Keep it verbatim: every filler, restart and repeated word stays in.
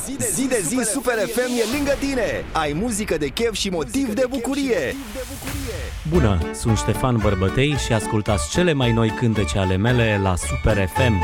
Zi de zi Super F M e lângă tine. Ai muzică de chef și motiv de bucurie. Bună, sunt Ștefan Bărbătei și ascultați cele mai noi cântece ale mele la Super F M.